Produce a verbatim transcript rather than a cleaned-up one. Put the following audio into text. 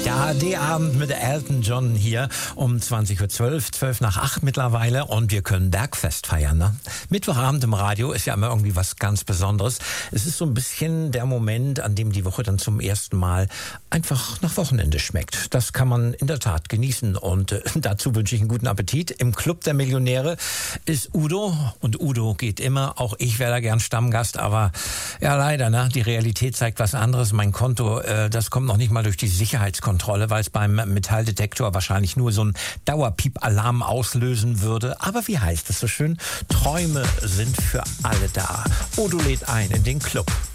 Der A R D-Abend mit Elton John hier um zwanzig Uhr zwölf, zwölf nach acht mittlerweile, und wir können Bergfest feiern. Ne? Mittwochabend im Radio ist ja immer irgendwie was ganz Besonderes. Es ist so ein bisschen der Moment, an dem die Woche dann zum ersten Mal einfach nach Wochenende schmeckt. Das kann man in der Tat genießen, und äh, dazu wünsche ich einen guten Appetit. Im Club der Millionäre ist Udo, und Udo geht immer. Auch ich wäre da gern Stammgast, aber ja leider, ne? Die Realität zeigt was anderes. Mein Konto, äh, das kommt noch nicht mal durch die Sicherheitskontrolle. Kontrolle, weil es beim Metalldetektor wahrscheinlich nur so ein Dauerpiep-Alarm auslösen würde. Aber wie heißt es so schön? Träume sind für alle da. Udo lädt ein in den Club.